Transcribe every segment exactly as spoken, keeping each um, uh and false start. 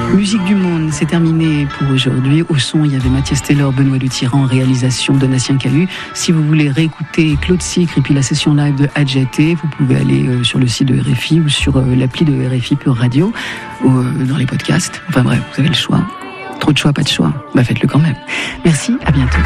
Musique du monde, c'est terminé pour aujourd'hui. Au son, il y avait Mathias Taylor, Benoît de Tyran, réalisation Donatien Cahu. Si vous voulez réécouter Claude Sicre et puis la session live de Adjaté, vous pouvez aller euh, sur le site de R F I ou sur euh, l'appli de R F I Pure Radio ou euh, dans les podcasts. Enfin bref, vous avez le choix. Trop de choix, pas de choix. Bah faites-le quand même. Merci, à bientôt.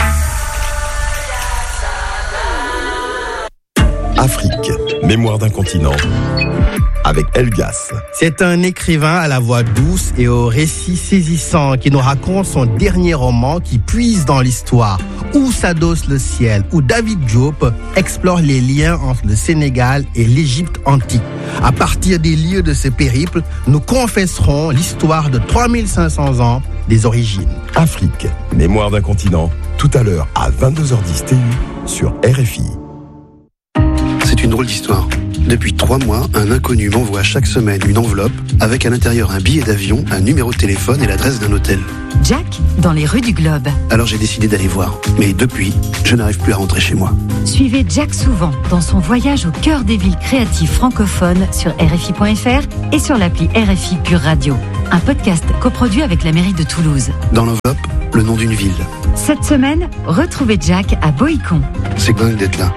Afrique, mémoire d'un continent, avec Elgas. C'est un écrivain à la voix douce et au récit saisissant qui nous raconte son dernier roman qui puise dans l'histoire. Où s'adosse le ciel, où David Diop explore les liens entre le Sénégal et l'Égypte antique. À partir des lieux de ce périple, nous confesserons l'histoire de trois mille cinq cents ans des origines. Afrique, mémoire d'un continent, tout à l'heure à vingt-deux heures dix T U sur R F I. C'est une drôle d'histoire. Depuis trois mois, un inconnu m'envoie chaque semaine une enveloppe avec à l'intérieur un billet d'avion, un numéro de téléphone et l'adresse d'un hôtel. Jack, dans les rues du Globe. Alors j'ai décidé d'aller voir. Mais depuis, je n'arrive plus à rentrer chez moi. Suivez Jack souvent dans son voyage au cœur des villes créatives francophones sur R F I point F R et sur l'appli R F I Pure Radio. Un podcast coproduit avec la mairie de Toulouse. Dans l'enveloppe, le nom d'une ville. Cette semaine, retrouvez Jack à Boïcon. C'est dingue d'être là.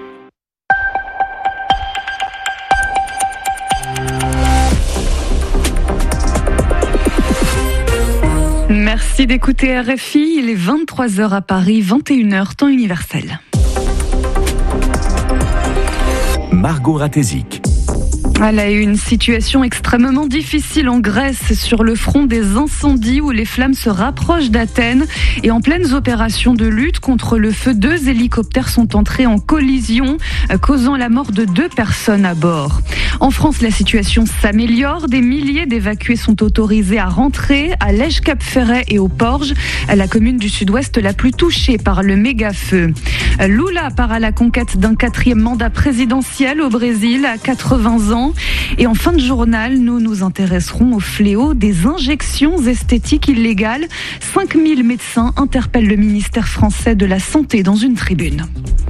Merci d'écouter R F I, il est vingt-trois heures à Paris, vingt et une heures temps universel. Margot Ratézik. Elle a eu une situation extrêmement difficile en Grèce sur le front des incendies où les flammes se rapprochent d'Athènes et en pleines opérations de lutte contre le feu, deux hélicoptères sont entrés en collision causant la mort de deux personnes à bord. En France, la situation s'améliore, des milliers d'évacués sont autorisés à rentrer à Lège-Cap-Ferret et au Porge, la commune du sud-ouest la plus touchée par le méga-feu. Lula part à la conquête d'un quatrième mandat présidentiel au Brésil à quatre-vingts ans. Et en fin de journal, nous nous intéresserons au fléau des injections esthétiques illégales. cinq mille médecins interpellent le ministère français de la Santé dans une tribune.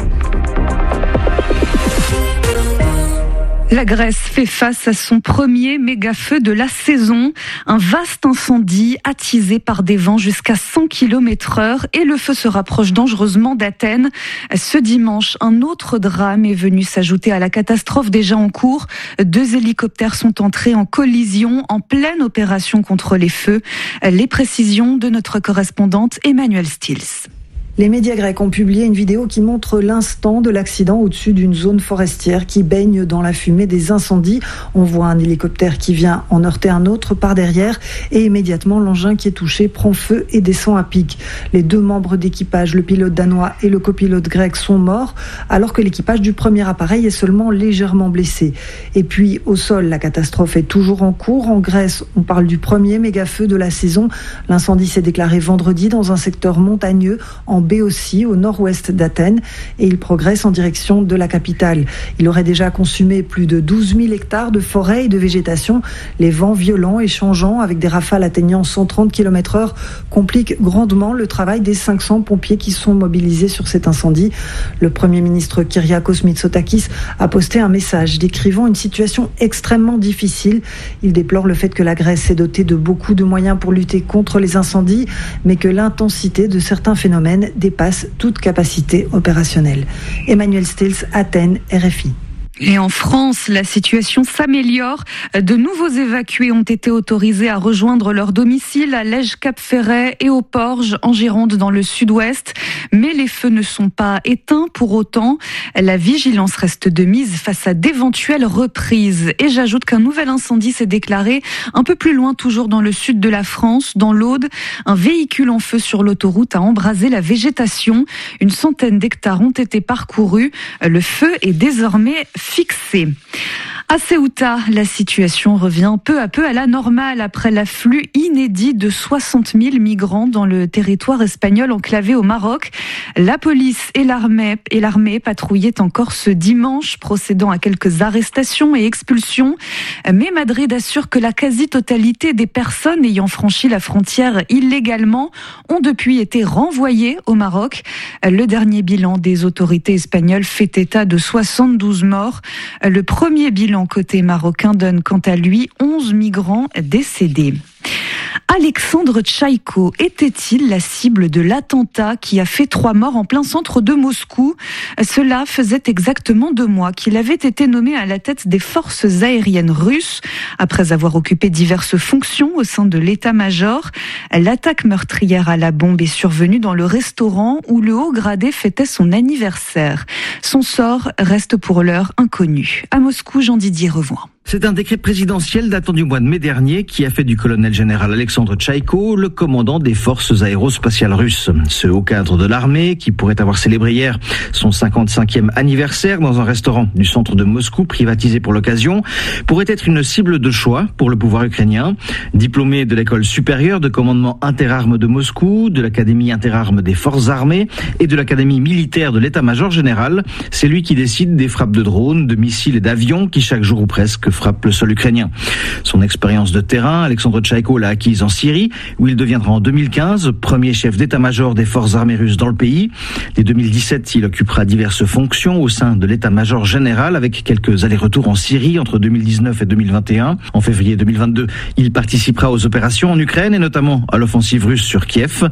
La Grèce fait face à son premier méga-feu de la saison. Un vaste incendie attisé par des vents jusqu'à cent kilomètres heure et le feu se rapproche dangereusement d'Athènes. Ce dimanche, un autre drame est venu s'ajouter à la catastrophe déjà en cours. Deux hélicoptères sont entrés en collision en pleine opération contre les feux. Les précisions de notre correspondante Emmanuelle Stills. Les médias grecs ont publié une vidéo qui montre l'instant de l'accident au-dessus d'une zone forestière qui baigne dans la fumée des incendies. On voit un hélicoptère qui vient en heurter un autre par derrière et immédiatement l'engin qui est touché prend feu et descend à pic. Les deux membres d'équipage, le pilote danois et le copilote grec, sont morts alors que l'équipage du premier appareil est seulement légèrement blessé. Et puis au sol, la catastrophe est toujours en cours. En Grèce, on parle du premier méga-feu de la saison. L'incendie s'est déclaré vendredi dans un secteur montagneux en Béotie, au nord-ouest d'Athènes, et il progresse en direction de la capitale. Il aurait déjà consumé plus de douze mille hectares de forêt et de végétation. Les vents violents et changeants, avec des rafales atteignant cent trente kilomètres heure, compliquent grandement le travail des cinq cents pompiers qui sont mobilisés sur cet incendie. Le Premier ministre Kyriakos Mitsotakis a posté un message décrivant une situation extrêmement difficile. Il déplore le fait que la Grèce s'est dotée de beaucoup de moyens pour lutter contre les incendies, mais que l'intensité de certains phénomènes dépasse toute capacité opérationnelle. Emmanuelle Stills, Athènes, R F I. Et en France, la situation s'améliore. De nouveaux évacués ont été autorisés à rejoindre leur domicile à Lège-Cap-Ferret et au Porge, en Gironde, dans le sud-ouest. Mais les feux ne sont pas éteints pour autant. La vigilance reste de mise face à d'éventuelles reprises. Et j'ajoute qu'un nouvel incendie s'est déclaré un peu plus loin, toujours dans le sud de la France, dans l'Aude. Un véhicule en feu sur l'autoroute a embrasé la végétation. Une centaine d'hectares ont été parcourus. Le feu est désormais fixé. À Ceuta, la situation revient peu à peu à la normale après l'afflux inédit de soixante mille migrants dans le territoire espagnol enclavé au Maroc. La police et l'armée, et l'armée patrouillaient encore ce dimanche, procédant à quelques arrestations et expulsions. Mais Madrid assure que la quasi-totalité des personnes ayant franchi la frontière illégalement ont depuis été renvoyées au Maroc. Le dernier bilan des autorités espagnoles fait état de soixante-douze morts. Le premier bilan côté marocain donne quant à lui onze migrants décédés. Alexandre Tchaïko était-il la cible de l'attentat qui a fait trois morts en plein centre de Moscou ? Cela faisait exactement deux mois qu'il avait été nommé à la tête des forces aériennes russes. Après avoir occupé diverses fonctions au sein de l'état-major, l'attaque meurtrière à la bombe est survenue dans le restaurant où le haut gradé fêtait son anniversaire. Son sort reste pour l'heure inconnu. À Moscou, Jean-Didier Revoin. C'est un décret présidentiel datant du mois de mai dernier qui a fait du colonel général Alexandre Tchaïko le commandant des forces aérospatiales russes. Ce haut cadre de l'armée, qui pourrait avoir célébré hier son cinquante-cinquième anniversaire dans un restaurant du centre de Moscou privatisé pour l'occasion, pourrait être une cible de choix pour le pouvoir ukrainien. Diplômé de l'école supérieure de commandement interarmes de Moscou, de l'académie interarmes des forces armées et de l'académie militaire de l'état-major général, c'est lui qui décide des frappes de drones, de missiles et d'avions qui chaque jour ou presque frappe le sol ukrainien. Son expérience de terrain, Alexandre Tchaïko l'a acquise en Syrie, où il deviendra en deux mille quinze premier chef d'état-major des forces armées russes dans le pays. Dès deux mille dix-sept, il occupera diverses fonctions au sein de l'état-major général, avec quelques allers-retours en Syrie entre deux mille dix-neuf et deux mille vingt et un. En février deux mille vingt-deux, il participera aux opérations en Ukraine et notamment à l'offensive russe sur Kiev.